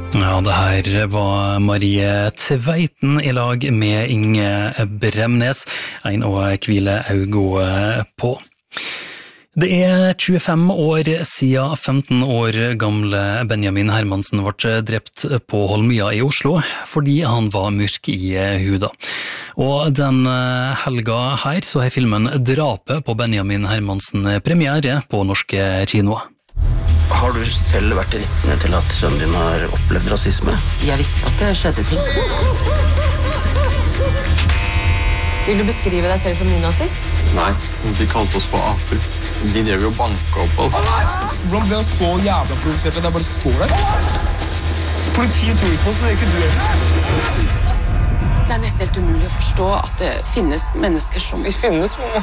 Ja, det her var Marie Tveiten I lag med Inge Bremnes, en å hvile øynene på. Det 25 år siden 15 år gamle Benjamin Hermansen ble drept på Holmøya I Oslo, fordi han var mørk I huda. Og den helga her så filmen Drapet på Benjamin Hermansen premiere på norske kinoer. Har du selv vært vitne til at sønnen din har opplevd rasisme? Jeg visste at det skjedde ting. Vil du beskrive deg selv som nynazist? Nei, de kalte oss for aper. De drev jo banka opp folk. Hvordan ble han så jævla provosert at jeg bare står der? Politiet tror ikke på oss, så det ikke du heller. Det nesten helt umulig å forstå at det finnes mennesker som... Det finnes mange.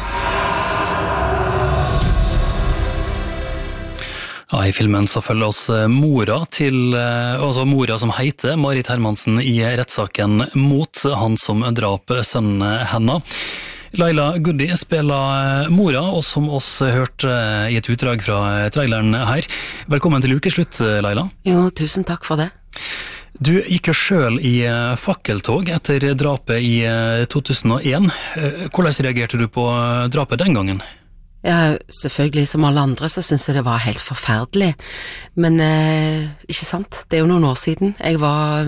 Ja, I filmen så følger oss mora mora som heter Marit Hermansen I rettssaken mot han som drap sønnen hennes. Laila Goody spiller mora, og som oss hørte I et utdrag fra traileren her. Velkommen til ukeslutt, Laila. Jo, tusen takk for det. Du gikk jo selv I fakkeltog etter drapet I 2001. Hvordan reagerte du på drapet den gangen? Ja, selvfølgelig, som alle andre så synes jeg det var helt forferdelig, men ikke sant, det jo noen år siden. Jeg var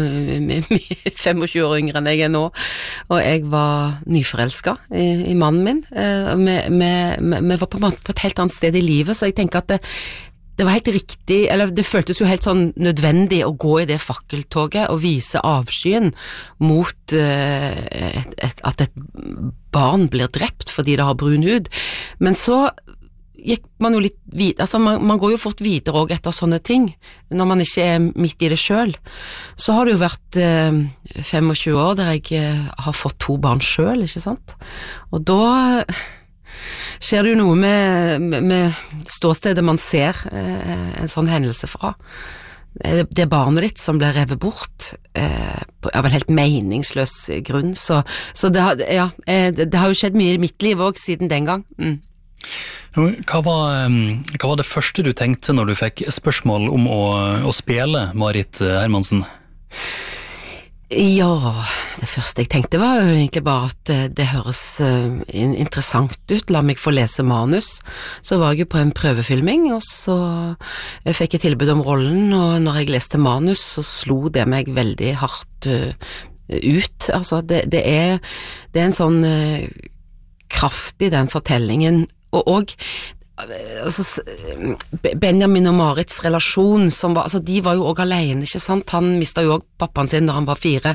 25 år yngre enn jeg nå, og jeg var nyforelsket I mannen min. Vi var på et helt annet sted I livet, så jeg tenker at det var helt riktig, eller det føltes jo helt sånn nødvendig å gå I det fakkeltoget og vise avskyen mot at et barn blir drept fordi det har brun hud. Men så gikk man jo litt videre, altså man går jo fort videre også etter sånne ting, når man ikke midt I det selv. Så har det jo vært 25 år der jeg har fått 2 barn selv, ikke sant? Og da... skjer det jo noe med ståstedet man ser en sånn hendelse fra. Det barnet ditt som ble revet bort av en helt meningsløs grunn. Så det har jo skjedd mye I mitt liv også siden den gang. Hva var det første du tenkte når du fikk spørsmål om å spille Marit Hermansen? Ja, det første jeg tenkte var jo egentlig bare at det høres interessant ut, la meg få lese manus. Så var jeg jo på en prøvefilming, og så fikk jeg tilbud om rollen, og når jeg leste manus, så slo det meg veldig hardt ut. Altså, det er en sånn kraft I den fortellingen, og altså, Benjamin og Marits relasjon som var, altså de var jo også alene, ikke sant? Han mistet jo også pappaen sin da han var 4.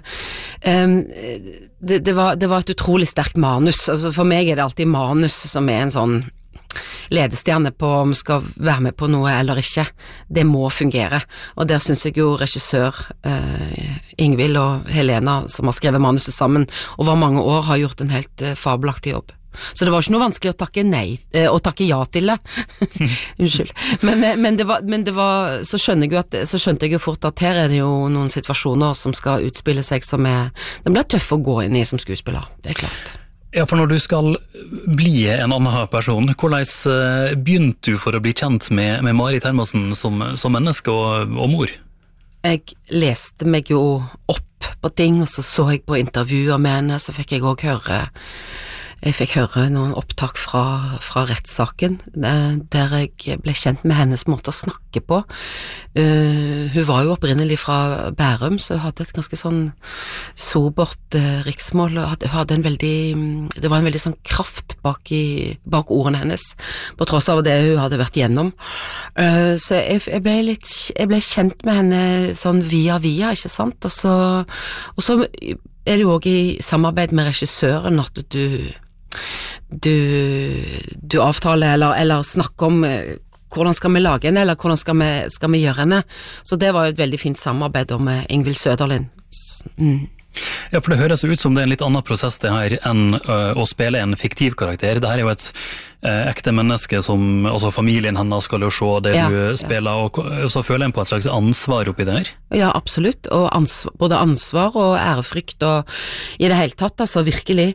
Det var et utrolig sterkt manus. Altså, for meg det alltid manus som en sånn ledestjerne på om skal være med på noe eller ikke. Det må fungere. Og der synes jeg jo regissør Ingvild og Helena som har skrevet manuset sammen over mange år har gjort en helt fabelaktig jobb. Så det var ikke noe vanskelig å takke ja til det. Unnskyld. Men det var så skjønte jeg jo fort at her det jo noen situasjoner som skal utspille seg som den blir tøff å gå inn I som skuespiller. Det klart. Ja, for når du skal bli en annen person, hvordan begynte du for å bli kjent med Marit Hermansen som menneske og mor? Jeg leste meg jo opp på ting, og så jeg på intervjuer med henne, så fikk jeg også Jeg fikk høre noen opptak fra rettssaken, der jeg ble kjent med hennes måte å snakke på. Hun var jo opprinnelig fra Bærum, så hun hadde et ganske sånn sobert riksmål, og det var en veldig sånn kraft bak ordene hennes, på tross av det hun hadde vært gjennom. Så jeg ble kjent med henne sånn via, ikke sant? Og så det jo også I samarbeid med regissøren at du avtaler eller snakker om hvordan skal vi lage henne, eller hvordan skal vi gjøre henne. Så det var jo et veldig fint samarbeid med Ingvild Søderlind. Ja, for det høres ut som det en litt annen prosess det her enn å spille en fiktiv karakter. Det her jo et ekte mennesker som, altså familien hennes skal jo se det du spiller, og så føler jeg på et slags ansvar oppi det her. Ja, absolutt, og både ansvar og ærefrykt, og i det hele tatt, altså virkelig.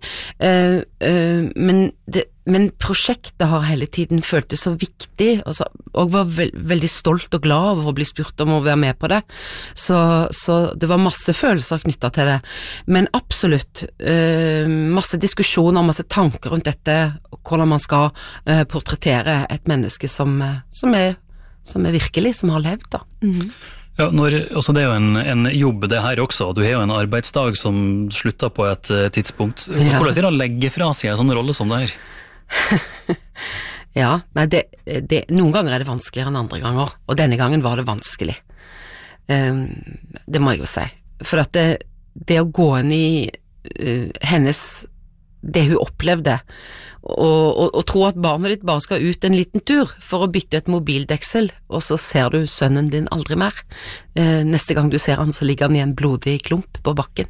Men prosjektet har hele tiden følt det så viktig, og var veldig stolt og glad over å bli spurt om å være med på det. Så det var masse følelser knyttet til det, men absolutt masse diskusjoner, masse tanker rundt dette, hvordan man skal portrettere et menneske som er virkelig, som har levd da. Ja, altså det er jo en jobb det her også, du har jo en arbeidsdag som slutter på et tidspunkt. Hvordan er det å legge fra seg en sånn rolle som det her? Ja, nei, noen ganger er det vanskeligere enn andre ganger, og denne gangen var det vanskelig. Det må jeg jo si. For at det å gå inn i det hun opplevde, og tro at barnet ditt bare skal ut en liten tur for å bytte et mobildeksel, og så ser du sønnen din aldri mer. Neste gang du ser han, så ligger han i en blodig klump på bakken.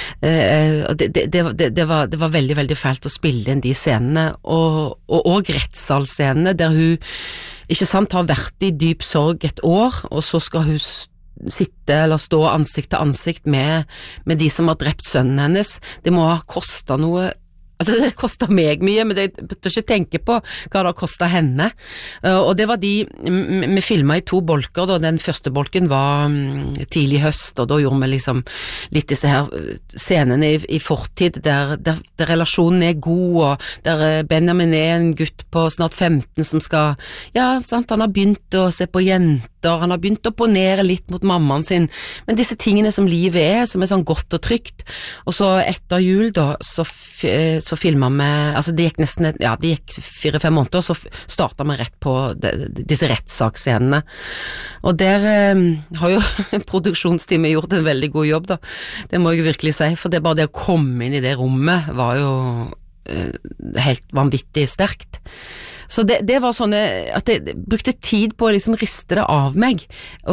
Det var veldig, veldig fælt å spille inn de scenene, og rettssalscenene, der hun, ikke sant, har vært i dyp sorg et år, og så skal hun sitte eller stå ansikt til ansikt med de som har drept sønnen hennes. Det må ha kostet noe. Altså det kostet meg mye, men jeg bør ikke tenke på hva det har kostet henne. Og det var vi filmet i 2 bolker, da. Den første bolken var tidlig høst, og da gjorde vi liksom litt disse her scenene i fortid, der relasjonen er god, og der Benjamin er en gutt på snart 15 som skal, ja, sant, han har begynt å se på jenter, han har begynt å opponere litt mot mammaen sin, men disse tingene som livet er, som er sånn godt og trygt. Og så etter jul da, så filmet vi, altså det gikk nesten, det gikk 4-5 måneder, så startet vi rett på disse rettssaksscenene. Og der har jo produksjonsteamet gjort en veldig god jobb da, det må jeg virkelig si, for det bare det å komme inn i det rommet var jo helt vanvittig sterkt. Så det var sånn at jeg brukte tid på å liksom riste det av meg,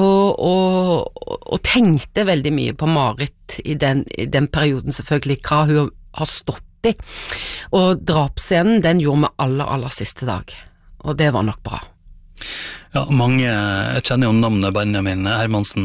og tenkte veldig mye på Marit i den perioden selvfølgelig, hva hun har stått i. Og drapsscenen, den gjorde vi aller siste dag, og det var nok bra. Ja, mange kjenner jo navnet Benjamin Hermansen.